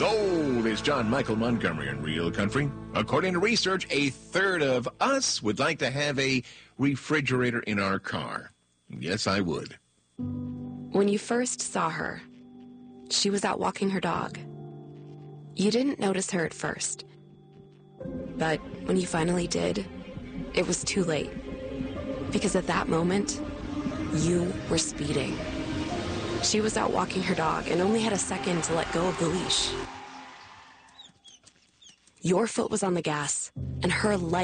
Sold is John Michael Montgomery in Real Country. According to research, a third of us would like to have a refrigerator in our car. Yes, I would. When you first saw her, she was out walking her dog. You didn't notice her at first. But when you finally did, it was too late. Because at that moment, you were speeding. She was out walking her dog and only had a second to let go of the leash. Your foot was on the gas, and her light